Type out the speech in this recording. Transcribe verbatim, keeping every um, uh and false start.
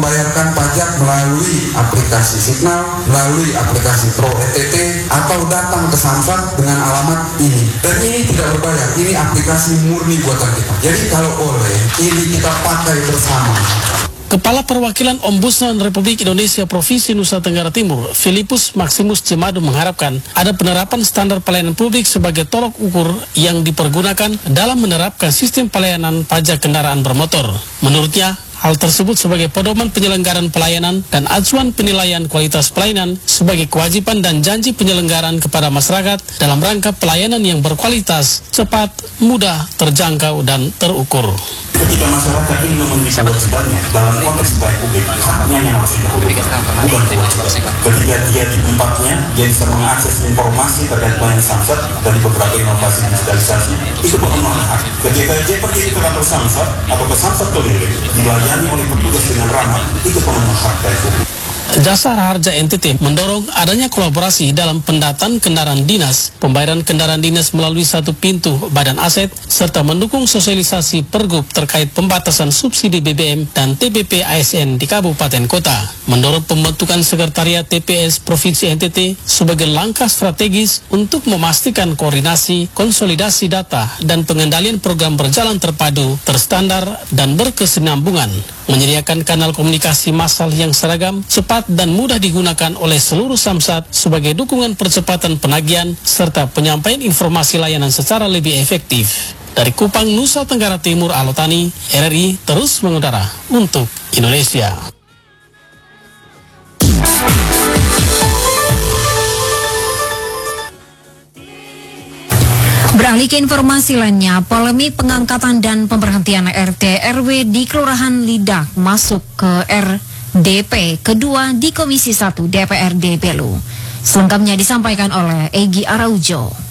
membayarkan pajak melalui aplikasi Signal, melalui aplikasi Pro E T T, atau datang ke Samsat dengan alamat ini. Dan ini tidak berbayar, ini aplikasi murni buatan kita. Jadi kalau boleh, ini kita pakai bersama. Kepala Perwakilan Ombudsman Republik Indonesia Provinsi Nusa Tenggara Timur, Filipus Maximus Cemadu mengharapkan ada penerapan standar pelayanan publik sebagai tolok ukur yang dipergunakan dalam menerapkan sistem pelayanan pajak kendaraan bermotor. Menurutnya, hal tersebut sebagai pedoman penyelenggaraan pelayanan dan acuan penilaian kualitas pelayanan sebagai kewajiban dan janji penyelenggaraan kepada masyarakat dalam rangka pelayanan yang berkualitas, cepat, mudah, terjangkau, dan terukur. Ketika masyarakat ini memenuhi kewajibannya dalam konteks pelayanan publik, haknya yang harus dipenuhi, bukan kewajiban. Ketika dia di tempatnya, dia bisa mengakses informasi terkait pelayanan Samsat dari beberapa inovasi digitalisasi, itu pemenuhan hak. Ketika dia pergi ke kantor Samsat atau ke Samsat keliling, dilayani oleh petugas dengan ramah, itu pemenuhan hak dari publik. Jasara Harja N T T mendorong adanya kolaborasi dalam pendataan kendaraan dinas, pembayaran kendaraan dinas melalui satu pintu badan aset, serta mendukung sosialisasi pergub terkait pembatasan subsidi B B M dan T B P A S N di kabupaten kota. Mendorong pembentukan sekretariat T P S Provinsi N T T sebagai langkah strategis untuk memastikan koordinasi, konsolidasi data, dan pengendalian program berjalan terpadu, terstandar, dan berkesinambungan. Menyediakan kanal komunikasi massal yang seragam, cepat, dan mudah digunakan oleh seluruh Samsat sebagai dukungan percepatan penagihan serta penyampaian informasi layanan secara lebih efektif. Dari Kupang, Nusa Tenggara Timur, Alotani, R R I terus mengudara untuk Indonesia. Beralih ke informasi lainnya, polemik pengangkatan dan pemberhentian R T R W di Kelurahan Lidak masuk ke R D P kedua di Komisi satu D P R D Belu. Selengkapnya disampaikan oleh Egy Araujo.